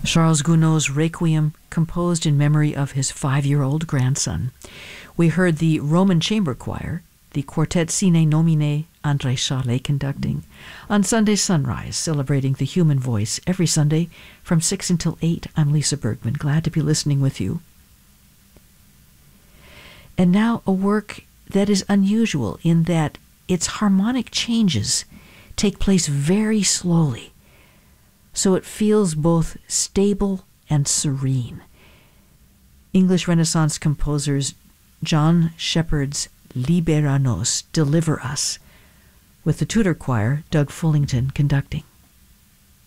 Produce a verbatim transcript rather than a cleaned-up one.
Charles Gounod's Requiem, composed in memory of his five-year-old grandson. We heard the Roman Chamber Choir, the Quartet Sine Nomine, André Charlet conducting, on Sunday Sunrise, celebrating the human voice every Sunday from six until eight. I'm Lisa Bergman, glad to be listening with you. And now a work that is unusual in that its harmonic changes take place very slowly, so it feels both stable and serene. English Renaissance composers John Shepherd's Libera Nos, Deliver Us, with the Tudor Choir, Doug Fullington, conducting.